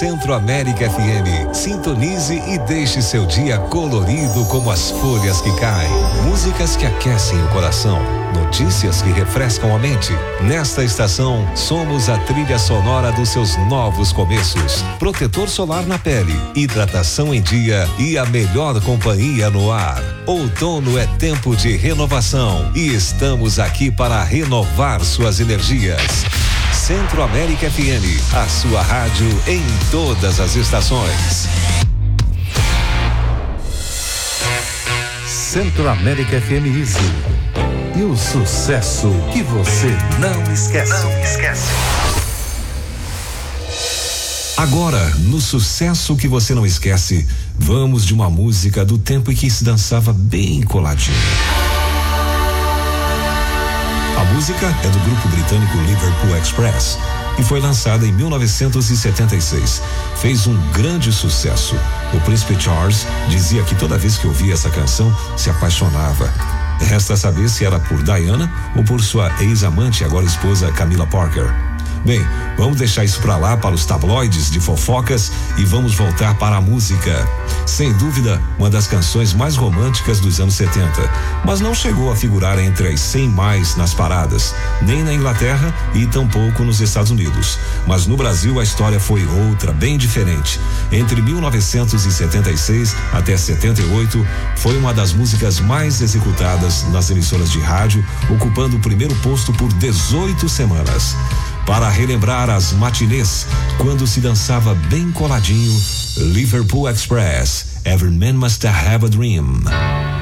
Centro América FM. Sintonize e deixe seu dia colorido como as folhas que caem. Músicas que aquecem o coração. Notícias que refrescam a mente. Nesta estação, somos a trilha sonora dos seus novos começos. Protetor solar na pele, hidratação em dia e a melhor companhia no ar. Outono é tempo de renovação e estamos aqui para renovar suas energias. Centro América FM, a sua rádio em todas as estações. Centro América FM Easy. E o sucesso que você não esquece. Agora, no sucesso que você não esquece, vamos de uma música do tempo em que se dançava bem coladinho. A música é do grupo britânico Liverpool Express e foi lançada em 1976. Fez um grande sucesso. O príncipe Charles dizia que toda vez que ouvia essa canção se apaixonava. Resta saber se era por Diana ou por sua ex-amante, agora esposa Camilla Parker. Bem, vamos deixar isso pra lá, para os tabloides de fofocas, e vamos voltar para a música. Sem dúvida, uma das canções mais românticas dos anos 70, mas não chegou a figurar entre as 100 mais nas paradas, nem na Inglaterra e tampouco nos Estados Unidos. Mas no Brasil a história foi outra, bem diferente. Entre 1976 até 78, foi uma das músicas mais executadas nas emissoras de rádio, ocupando o primeiro posto por 18 semanas. Para relembrar as matinês, quando se dançava bem coladinho, Liverpool Express, Every Man Must Have a Dream.